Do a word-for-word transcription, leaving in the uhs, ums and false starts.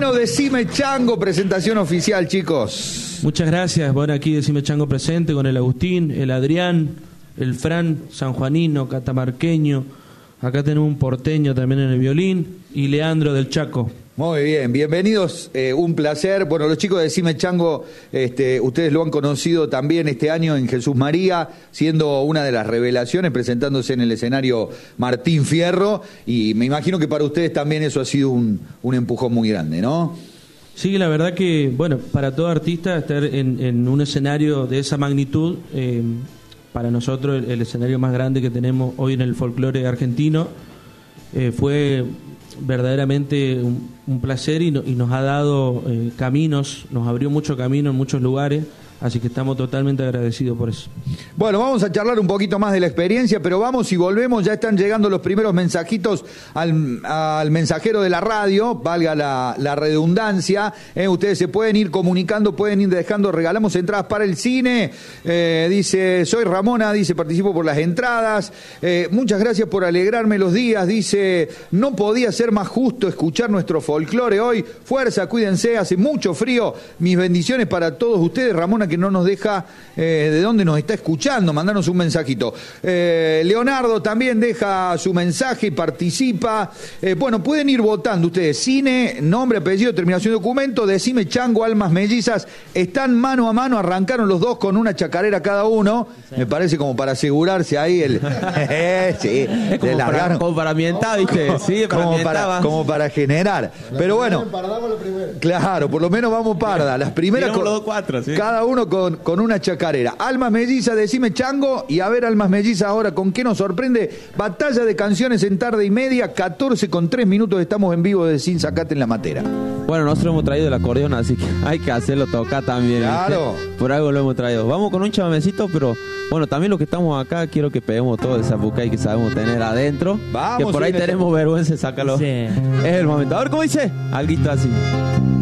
Bueno, decime Chango, presentación oficial, chicos. Muchas gracias. Bueno, aquí decime Chango presente con el Agustín, el Adrián, el Fran, sanjuanino, catamarqueño. Acá tenemos un porteño también en el violín y Leandro del Chaco. Muy bien, bienvenidos, eh, un placer. Bueno, los chicos de Decime Chango, este, ustedes lo han conocido también este año en Jesús María, siendo una de las revelaciones, presentándose en el escenario Martín Fierro, y me imagino que para ustedes también eso ha sido un, un empujón muy grande, ¿no? Sí, la verdad que, bueno, para todo artista estar en, en un escenario de esa magnitud, eh, para nosotros el, el escenario más grande que tenemos hoy en el folclore argentino, eh, fue verdaderamente un, un placer y, no, y nos ha dado eh, caminos, nos abrió mucho camino en muchos lugares, así que estamos totalmente agradecidos por eso. Bueno, vamos a charlar un poquito más de la experiencia, pero vamos y volvemos, ya están llegando los primeros mensajitos al, al mensajero de la radio, valga la, la redundancia, eh, ustedes se pueden ir comunicando, pueden ir dejando, regalamos entradas para el cine, eh, dice, soy Ramona, dice, participo por las entradas, eh, muchas gracias por alegrarme los días, dice, no podía ser más justo escuchar nuestro folclore hoy, fuerza, cuídense, hace mucho frío, mis bendiciones para todos ustedes, Ramona, que no nos deja eh, de dónde nos está escuchando, mandanos un mensajito. Eh, Leonardo también deja su mensaje y participa. Eh, bueno, pueden ir votando ustedes. Cine, nombre, apellido, terminación de documento, Decime Chango, Almas Mellizas, están mano a mano, arrancaron los dos con una chacarera cada uno, sí. Me parece como para asegurarse ahí el... sí, es como para, como para ambientar, ¿viste? Sí, para como, para, como para generar. La Pero bueno, claro, por lo menos vamos parda. Las primeras con, los cuatro, ¿sí? Cada uno Con, con una chacarera. Almas Mellizas, Decime Chango, y a ver Almas Mellizas ahora con qué nos sorprende. Batalla de canciones en tarde y media, catorce con tres minutos, estamos en vivo de Sin Sacate en la Matera. Bueno, nosotros hemos traído el acordeón, así que hay que hacerlo tocar también. Claro. ¿Viste? Por algo lo hemos traído. Vamos con un chamamecito, pero bueno, también los que estamos acá, quiero que peguemos todo el zapucay que sabemos tener adentro. Vamos. Que por ahí tenemos vergüenza de sacarlo. Sí. Es el momento. A ver cómo dice. Alguito así.